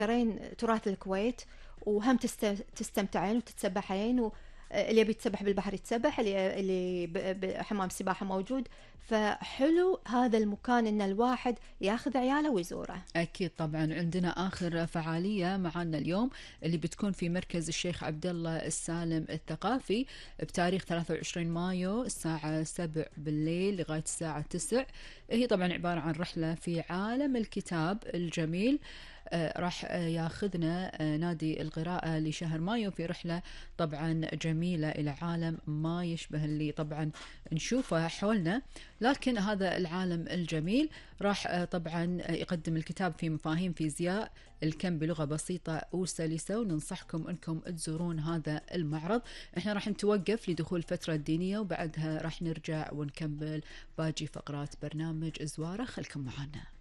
ترين تراث الكويت، وهم تستمتعين وتتسبحين، اللي يبي يتسبح بالبحر يتسبح، اللي بحمام السباحة موجود. فحلو هذا المكان إن الواحد ياخذ عياله ويزوره. أكيد طبعا. عندنا آخر فعالية معنا اليوم اللي بتكون في مركز الشيخ عبد الله السالم الثقافي بتاريخ 23 مايو الساعة 7 بالليل لغاية الساعة 9. هي طبعا عبارة عن رحلة في عالم الكتاب الجميل. راح ياخذنا نادي القراءة لشهر مايو في رحلة طبعا جميلة إلى عالم ما يشبه اللي طبعا نشوفه حولنا، لكن هذا العالم الجميل راح طبعا يقدم الكتاب في مفاهيم فيزياء الكم بلغة بسيطة وسلسة، وننصحكم أنكم تزورون هذا المعرض. احنا راح نتوقف لدخول الفترة الدينية، وبعدها راح نرجع ونكمل باقي فقرات برنامج زوارة. خلكم معنا.